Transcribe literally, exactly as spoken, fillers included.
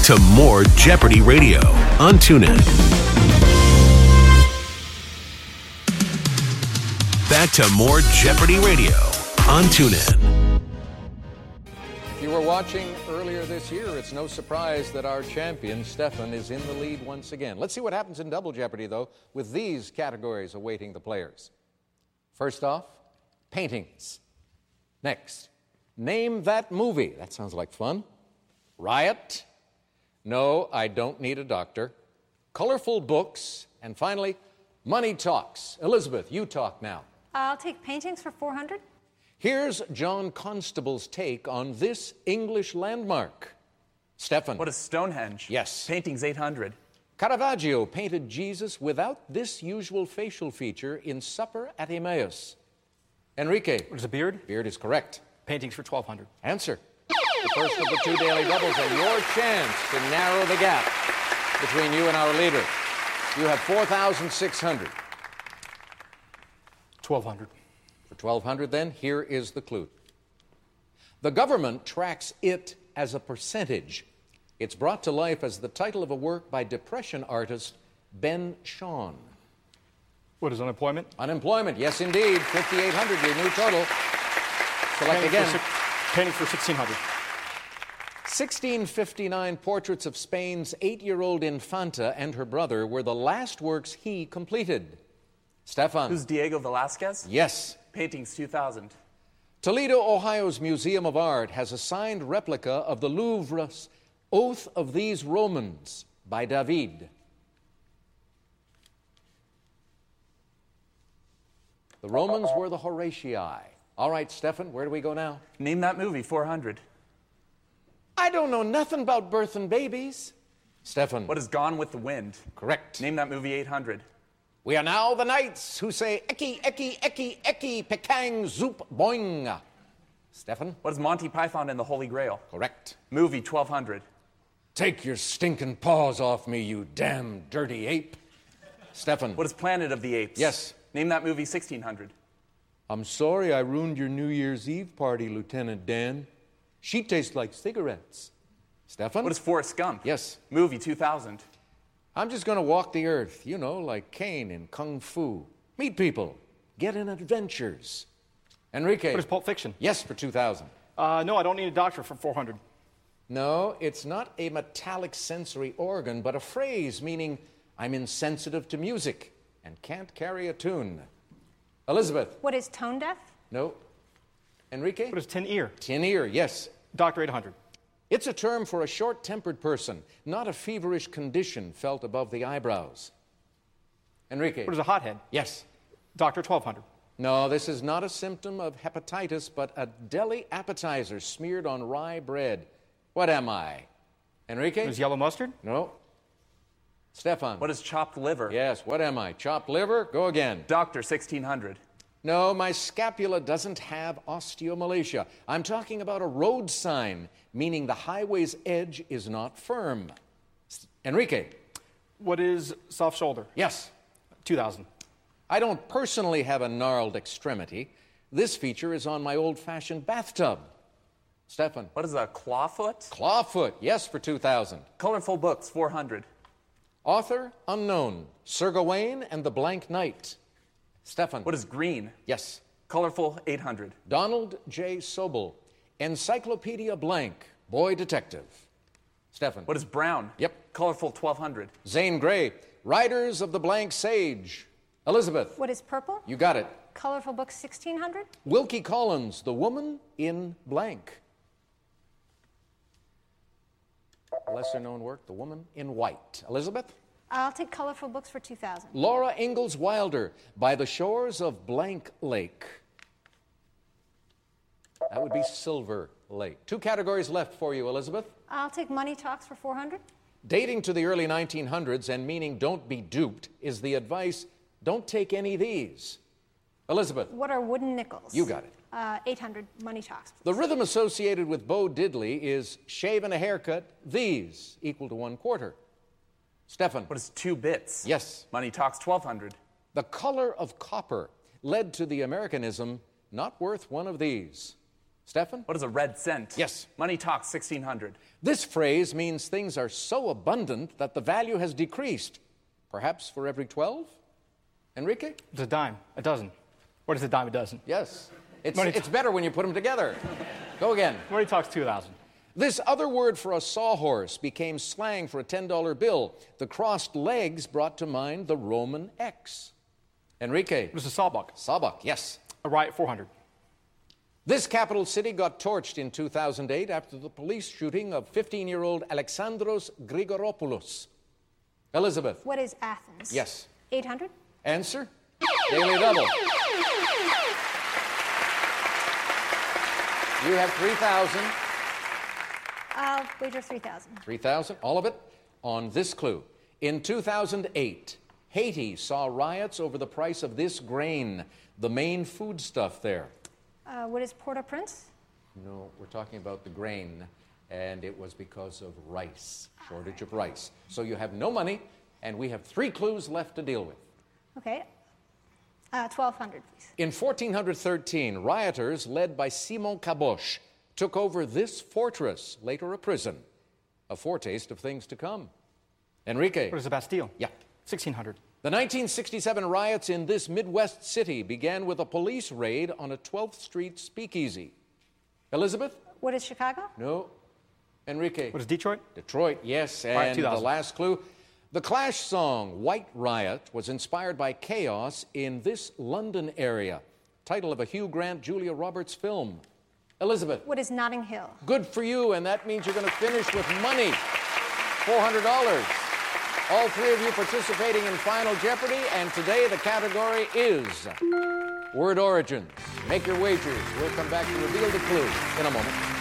to more Jeopardy Radio on TuneIn. Back to more Jeopardy Radio on TuneIn. If you were watching earlier this year, it's no surprise that our champion, Stefan, is in the lead once again. Let's see what happens in Double Jeopardy, though, with these categories awaiting the players. First off, paintings. Next, name that movie. That sounds like fun. Riot. No, I don't need a doctor. Colorful books. And finally, money talks. Elizabeth, you talk now. I'll take paintings for four hundred. Here's John Constable's take on this English landmark. Stefan. What is Stonehenge? Yes. Paintings eight hundred. Caravaggio painted Jesus without this usual facial feature in Supper at Emmaus. Enrique. What is a beard? Beard is correct. Paintings for twelve hundred. Answer. The first of the two daily doubles and your chance to narrow the gap between you and our leader. You have four thousand six hundred. twelve hundred. For twelve hundred, then, here is the clue. The government tracks it as a percentage. It's brought to life as the title of a work by Depression artist Ben Shahn. What is unemployment? Unemployment, yes, indeed. fifty-eight hundred, your new total. Select Painting again. For six, painting for sixteen hundred. sixteen fifty-nine portraits of Spain's eight-year-old Infanta and her brother were the last works he completed. Stefan. Who's Diego Velázquez? Yes. Paintings two thousand. Toledo, Ohio's Museum of Art has a signed replica of the Louvre's Oath of These Romans by David. The Romans were the Horatii. All right, Stefan, where do we go now? Name that movie, four hundred. I don't know nothing about birth and babies. Stefan. What is Gone with the Wind? Correct. Name that movie, eight hundred. We are now the knights who say eki, eki, eki, eki, pekang, zoop, boing. Stefan. What is Monty Python and the Holy Grail? Correct. Movie, twelve hundred. Take your stinking paws off me, you damn dirty ape. Stefan. What is Planet of the Apes? Yes. Name that movie, sixteen hundred. I'm sorry I ruined your New Year's Eve party, Lieutenant Dan. She tastes like cigarettes. Stefan? What is Forrest Gump? Yes. Movie, two thousand. I'm just going to walk the earth, you know, like Caine in Kung Fu. Meet people. Get in adventures. Enrique. What is Pulp Fiction? Yes, for two thousand. Uh, no, I don't need a doctor for four hundred. No, it's not a metallic sensory organ, but a phrase meaning I'm insensitive to music and can't carry a tune. Elizabeth. What is tone deaf? No. Enrique? What is tin ear? Tin ear, yes. Doctor eight hundred. It's a term for a short-tempered person, not a feverish condition felt above the eyebrows. Enrique. What is a hothead? Yes. Doctor twelve hundred. No, this is not a symptom of hepatitis, but a deli appetizer smeared on rye bread. What am I? Enrique? What is yellow mustard? No. Stefan. What is chopped liver? Yes, what am I? Chopped liver? Go again. Doctor, sixteen hundred. No, my scapula doesn't have osteomalacia. I'm talking about a road sign, meaning the highway's edge is not firm. Enrique. What is soft shoulder? Yes. two thousand. I don't personally have a gnarled extremity. This feature is on my old-fashioned bathtub. Stefan. What is a clawfoot? Clawfoot, yes, for two thousand. Colorful books, four hundred. Author, unknown. Sir Gawain and the Blank Knight. Stefan. What is green? Yes. Colorful, eight hundred. Donald J. Sobel. Encyclopedia Blank. Boy Detective. Stefan. What is brown? Yep. Colorful, twelve hundred. Zane Grey. Riders of the Blank Sage. Elizabeth. What is purple? You got it. Colorful book, sixteen hundred. Wilkie Collins. The Woman in Blank. Lesser known work, The Woman in White. Elizabeth? I'll take colorful books for two thousand. Laura Ingalls Wilder, By the Shores of Blank Lake. That would be Silver Lake. Two categories left for you, Elizabeth. I'll take money talks for four hundred. Dating to the early nineteen hundreds and meaning don't be duped is the advice, don't take any of these. Elizabeth. What are wooden nickels? You got it. Uh, eight hundred money talks. The rhythm associated with Bo Diddley is shave and a haircut, these, equal to one quarter. Stefan. What is two bits? Yes. Money talks, twelve hundred. The color of copper led to the Americanism, not worth one of these. Stefan? What is a red cent? Yes. Money talks, sixteen hundred. This phrase means things are so abundant that the value has decreased. Perhaps for every twelve? Enrique? It's a dime, a dozen. What is a dime a dozen? Yes. It's, Money it's better when you put them together. Go again. Money talks, two thousand. This other word for a sawhorse became slang for a ten dollar bill. The crossed legs brought to mind the Roman X. Enrique? What is a sawbuck? Sawbuck, yes. A riot, four hundred. This capital city got torched in two thousand eight after the police shooting of fifteen-year-old Alexandros Grigoropoulos. Elizabeth? What is Athens? Yes. eight hundred? Answer? Daily double. You have three thousand. I'll wager three thousand. three thousand, all of it, on this clue. In two thousand eight, Haiti saw riots over the price of this grain, the main foodstuff there. Uh, what is Port-au-Prince? No, we're talking about the grain, and it was because of rice, shortage of rice. So you have no money, and we have three clues left to deal with. Okay. Uh, twelve hundred, please. In fourteen thirteen, rioters led by Simon Caboche took over this fortress, later a prison, a foretaste of things to come. Enrique? What is the Bastille? Yeah. sixteen hundred. The nineteen sixty-seven riots in this Midwest city began with a police raid on a twelfth Street speakeasy. Elizabeth? What is Chicago? No. Enrique? What is Detroit? Detroit, yes. All right, And two the thousand. last clue. The Clash song, White Riot, was inspired by chaos in this London area. Title of a Hugh Grant, Julia Roberts film. Elizabeth? What is Notting Hill? Good for you, and that means you're going to finish with money. four hundred dollars. All three of you participating in Final Jeopardy, and today the category is word origins. Make your wagers. We'll come back to reveal the clue in a moment.